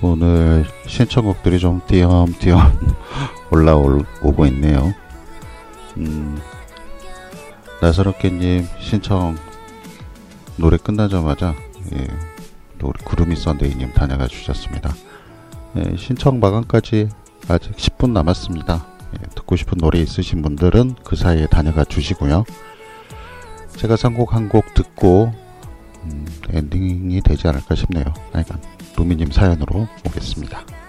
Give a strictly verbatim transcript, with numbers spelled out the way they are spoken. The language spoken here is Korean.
오늘 신청곡들이 좀 띄엄띄엄 올라오고 있네요. 음, 나사롭게님 신청 노래 끝나자마자 예, 또 우리 구름이 썬데이님 다녀가 주셨습니다. 예, 신청 마감까지 아직 십 분 남았습니다. 예, 듣고 싶은 노래 있으신 분들은 그 사이에 다녀가 주시고요. 제가 선곡 한 곡 듣고 음, 엔딩이 되지 않을까 싶네요. 하여간 루미님 사연으로 오겠습니다.